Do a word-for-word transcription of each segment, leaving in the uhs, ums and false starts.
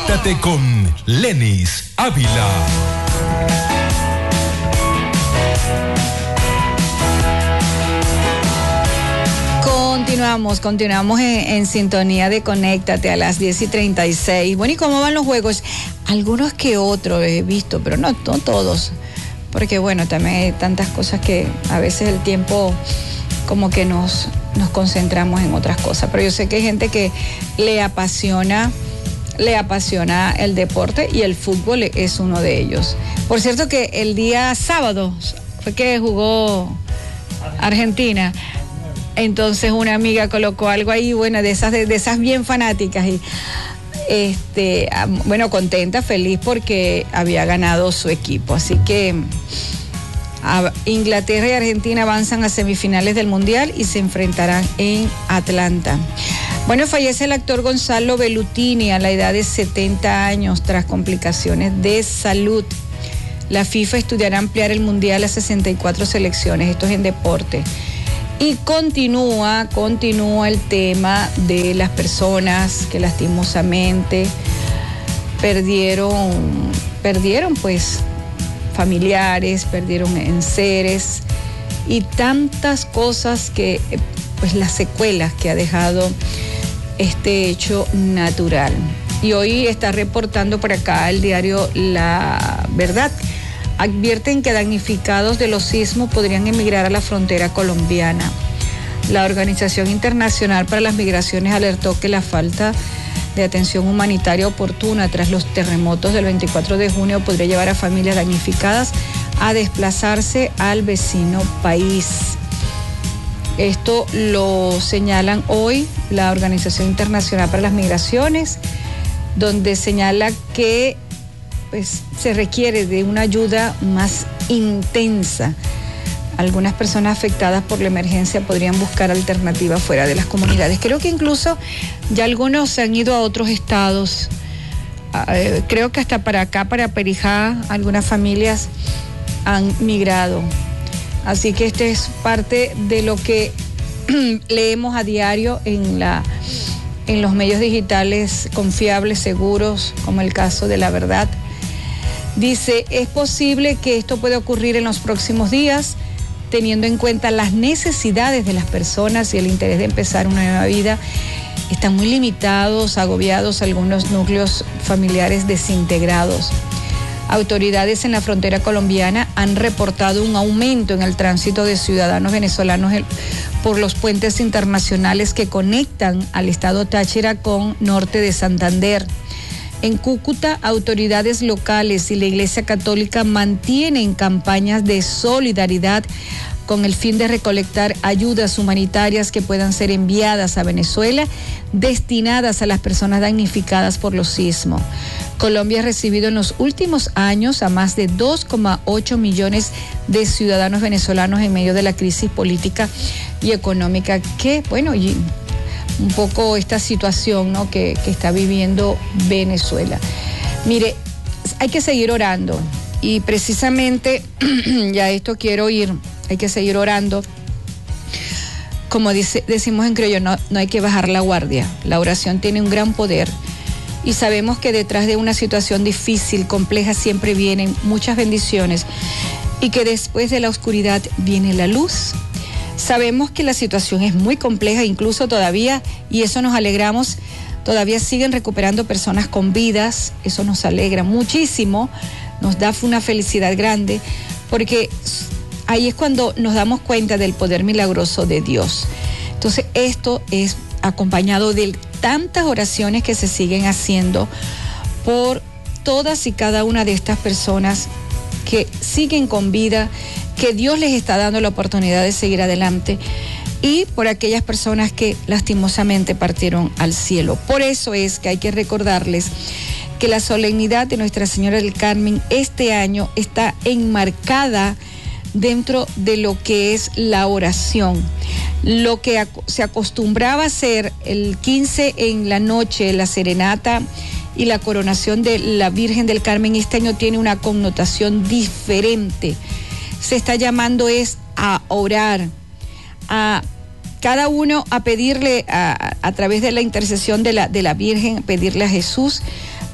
Conéctate con Lenis Ávila. Continuamos, continuamos en, en sintonía de Conéctate a las diez y treinta y seis. Bueno, ¿y cómo van los juegos? Algunos que otros he visto, pero no, no todos. Porque bueno, también hay tantas cosas que a veces el tiempo como que nos, nos concentramos en otras cosas. Pero yo sé que hay gente que le apasiona, le apasiona el deporte y el fútbol es uno de ellos. Por cierto que el día sábado fue que jugó Argentina. Entonces una amiga colocó algo ahí, bueno, de esas, de, de esas bien fanáticas y este, bueno, contenta, feliz porque había ganado su equipo. Así que a Inglaterra y Argentina avanzan a semifinales del Mundial y se enfrentarán en Atlanta. Bueno, fallece el actor Gonzalo Bellutini a la edad de setenta años tras complicaciones de salud. La FIFA estudiará ampliar el Mundial a sesenta y cuatro selecciones, esto es en deporte. Y continúa, continúa el tema de las personas que lastimosamente perdieron, perdieron pues familiares, perdieron enseres y tantas cosas que, pues las secuelas que ha dejado este hecho natural. Y hoy está reportando por acá el diario La Verdad. Advierten que damnificados de los sismos podrían emigrar a la frontera colombiana. La Organización Internacional para las Migraciones alertó que la falta de atención humanitaria oportuna tras los terremotos del veinticuatro de junio podría llevar a familias damnificadas a desplazarse al vecino país. Esto lo señalan hoy la Organización Internacional para las Migraciones, donde señala que pues se requiere de una ayuda más intensa. Algunas personas afectadas por la emergencia podrían buscar alternativas fuera de las comunidades. Creo que incluso ya algunos se han ido a otros estados. Eh, creo que hasta para acá, para Perijá, algunas familias han migrado. Así que este es parte de lo que leemos a diario en la en los medios digitales confiables, seguros, como el caso de La Verdad. Dice, es posible que esto pueda ocurrir en los próximos días, teniendo en cuenta las necesidades de las personas y el interés de empezar una nueva vida. Están muy limitados, agobiados algunos núcleos familiares desintegrados. Autoridades en la frontera colombiana han reportado un aumento en el tránsito de ciudadanos venezolanos por los puentes internacionales que conectan al estado Táchira con norte de Santander. En Cúcuta, autoridades locales y la Iglesia Católica mantienen campañas de solidaridad con el fin de recolectar ayudas humanitarias que puedan ser enviadas a Venezuela, destinadas a las personas damnificadas por los sismos. Colombia ha recibido en los últimos años a más de dos coma ocho millones de ciudadanos venezolanos en medio de la crisis política y económica que, bueno, y un poco esta situación, ¿no?, que, que está viviendo Venezuela. Mire, hay que seguir orando y precisamente ya esto quiero ir, hay que seguir orando. Como dice, decimos en criollo, no, no hay que bajar la guardia. La oración tiene un gran poder y sabemos que detrás de una situación difícil, compleja, siempre vienen muchas bendiciones y que después de la oscuridad viene la luz. Sabemos que la situación es muy compleja, incluso todavía, y eso nos alegramos, todavía siguen recuperando personas con vidas, eso nos alegra muchísimo, nos da una felicidad grande, porque ahí es cuando nos damos cuenta del poder milagroso de Dios. Entonces, esto es acompañado de tantas oraciones que se siguen haciendo por todas y cada una de estas personas que siguen con vida, que Dios les está dando la oportunidad de seguir adelante, y por aquellas personas que lastimosamente partieron al cielo. Por eso es que hay que recordarles que la solemnidad de Nuestra Señora del Carmen este año está enmarcada dentro de lo que es la oración. Lo que se acostumbraba a hacer el quince en la noche, la serenata y la coronación de la Virgen del Carmen, este año tiene una connotación diferente. Se está llamando es a orar, a cada uno a pedirle a, a través de la intercesión de la, de la Virgen, pedirle a Jesús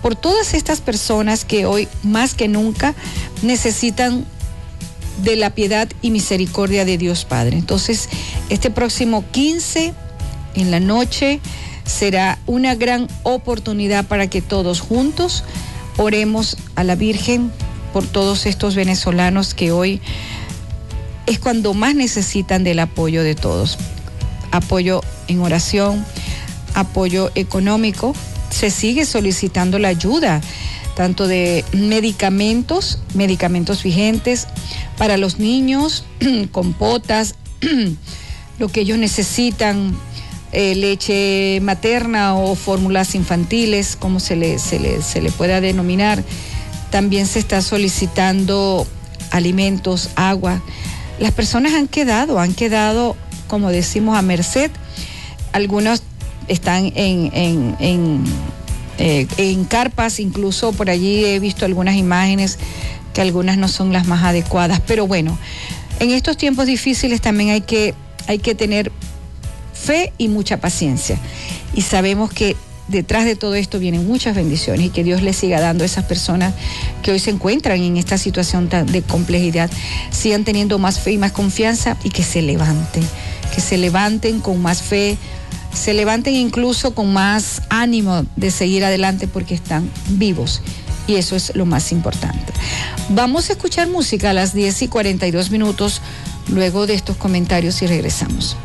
por todas estas personas que hoy más que nunca necesitan de la piedad y misericordia de Dios Padre. Entonces, este próximo quince en la noche será una gran oportunidad para que todos juntos oremos a la Virgen por todos estos venezolanos que hoy es cuando más necesitan del apoyo de todos. Apoyo en oración, apoyo económico. Se sigue solicitando la ayuda tanto de medicamentos, medicamentos vigentes para los niños, compotas, lo que ellos necesitan, eh, leche materna o fórmulas infantiles, como se le, se le, se le pueda denominar. También se está solicitando alimentos, agua. Las personas han quedado, han quedado, como decimos, a merced. Algunos están en, en, en Eh, en carpas, incluso por allí he visto algunas imágenes que algunas no son las más adecuadas, pero bueno, en estos tiempos difíciles también hay que, hay que tener fe y mucha paciencia, y sabemos que detrás de todo esto vienen muchas bendiciones, y que Dios les siga dando a esas personas que hoy se encuentran en esta situación tan de complejidad, sigan teniendo más fe y más confianza, y que se levanten, que se levanten con más fe, se levanten incluso con más ánimo de seguir adelante, porque están vivos, y eso es lo más importante. Vamos a escuchar música a las diez y cuarenta y dos minutos, luego de estos comentarios, y regresamos.